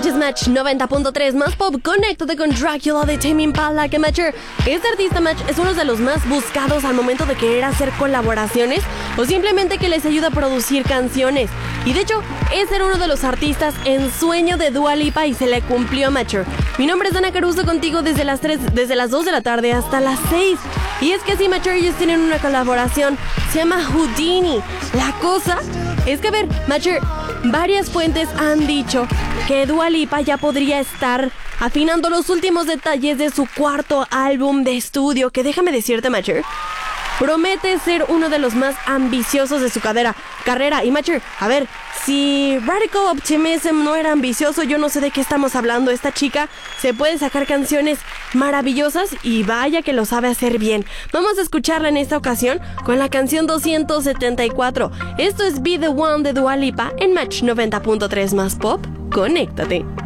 escuchas Match 90.3 más pop. Conéctate con Dracula de Tame Impala, que Matcher. Este artista Match es uno de los más buscados al momento de querer hacer colaboraciones o simplemente que les ayuda a producir canciones. Y de hecho, ese era uno de los artistas en sueño de Dua Lipa y se le cumplió, Matcher. Mi nombre es Dana Caruso, contigo desde las 2 de la tarde hasta las 6. Y es que sí, Matcher, ellos tienen una colaboración, se llama Houdini. La cosa es que, a ver, Matcher, varias fuentes han dicho que Dua Lipa ya podría estar afinando los últimos detalles de su cuarto álbum de estudio, que déjame decirte, Matcher, promete ser uno de los más ambiciosos de su carrera. Y Matcher, a ver, si Radical Optimism no era ambicioso, yo no sé de qué estamos hablando. Esta chica se puede sacar canciones maravillosas y vaya que lo sabe hacer bien. Vamos a escucharla en esta ocasión con la canción 274. Esto es Be The One de Dua Lipa en Match 90.3 más pop. Conéctate.